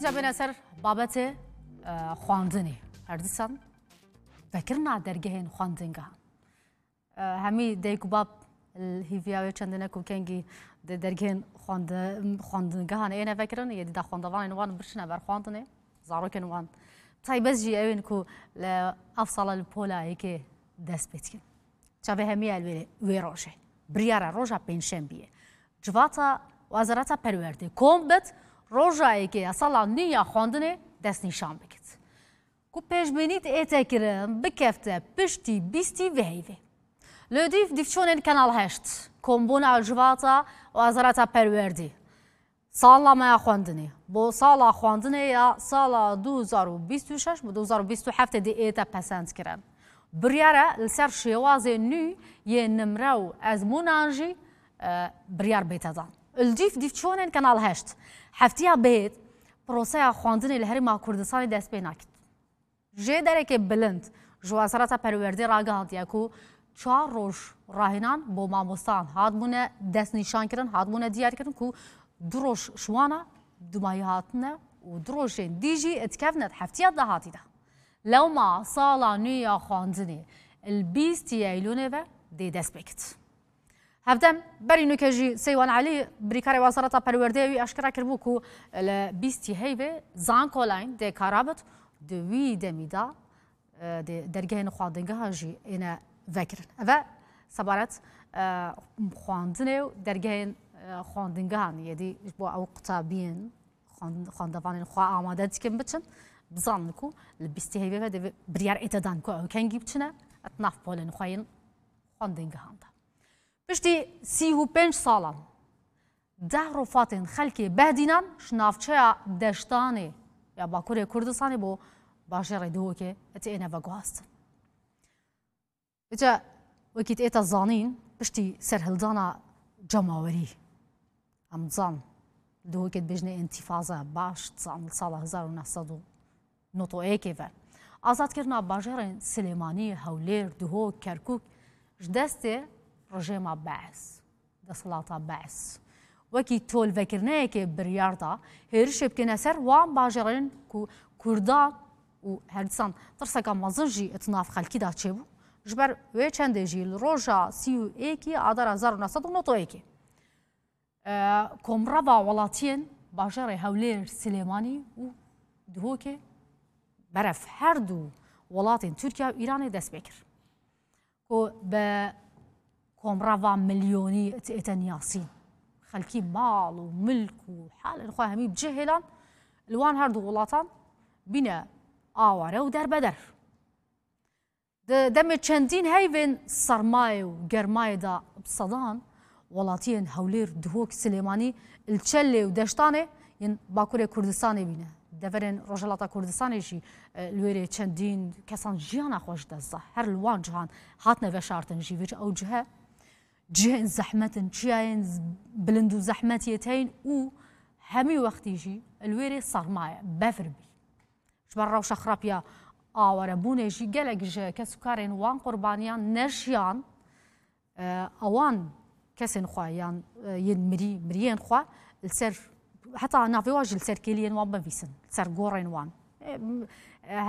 جا بنا سر بابت خواندنی هردسان فکرنا درگهن خواندنگه همی دیگو باب الهیویای چندنه کوکنگی درگهن خواندنگه هن اینه فکرن یه دا خواندوان وان برشنا بر خواندنه زاروکن وان طيب جي اوين كو افصل البولا که دست بتكن چاوه همی الویروشه بریاره روژا پنجشنبه جواتا وزارت پرورده کومبت روژایی که اصلا نیا خواندنه دست نشان بکت کو پیشبینیت اتکرم بکفته پشتی بیستی وهیوه لدیف دیفچونن کانال هشت کومبونا جواتا وزارت پرورده سالا ما خواندنی با سالا خواندنی یا سالا 2026 با 2027 دی ایتا پسند کردن بریاره لسر شواز نو یه نمرو از مناجی بریار بیت دان الدیف چونن کانال هشت هفتیا بیت پروسه خواندنی لهرما کردستان دست به نکت جه داره که بلند جوازرات پرورده راگاند یکو 4 روز راهنان با ماموستان هادمونه دست نشان کردن هادمونه دیار کردن کو دروش شوانا دمای هاتنه و دروشين ديجي اتكفنت حفتيات دهاتي ده لو ما صالا نيا خواندني البيستي ايلونيفا دي دست بكت هفدم بري نكجي سيوان علي بريكاري واسرتا پروردهوي اشكرا كربوكو البيستي هيفي زان كولاين دي كارابت دي وي دميدا دي درگهن خواندنگه جي انا فكرن افا سبارت خواندنه درگهن خواندنگان یدی با او قطابین خواندوان خوا آماده دیکن بچن بزن کو لبستی هیوی و دو بریار اتدان کو او کنگی بچنه اتناف پولن خواین خواندنگان دا بشتی 35 سالان ده رفاتن خلکی بهدینان شنافچه دشتانی یا باکوری کردستانی بو باجر دو که ات اینا وگواستن اجا وکیت ایتا زانین بشتی سرهلدانا جماوری امزان دو که بجنه انتفاضه باش تزان سال 1991 و آزاد کردن باجر سلیمانی هولیر دو کرکوک جدسته رژیم بعث دستلات بعث وکی طول فکرنه که بریاردا هرش بکنه سر وان باجرین کو کردان و هردسان ترسکا مازنجی اتناف خلکی دا چه بو جبر و چنده جیل روژا 31 آذر 1991 کمرا ولاتین باجر هولیر سلیمانی و دو که برف هر دو ولاتین ترکیه و ایران دست بکر که به کمرا میلیونی اتنیاسین خلکی مال و ملک و حال خواه همی بجهلان الوان هر دو ولاتان بینه آواره و در بدر دم چندین هیون سرمایه و گرمایه دا بصدان ولاتین هولیر دهوک سلیمانی الچله و دشتانه ین باکوری کردستانی بینه دورن رجلاتا کردستانی جی لویره چندین کسان جیان خوش دزده هر لوان جهان هاتنه و شارتن جی ویج او جهه جهن زحمتن جهن بلندو زحمتیتین و همی وقتی جی لویره سرمایه بفر بی جبر روش خرابیا آواره بونه جی گلک جه کسو کارین وان قربانیان نشیان اوان كسن خوا يعني ين مريين خوا السر حتى نافي واجل السر كيلين وان بفيسن السر قورين وان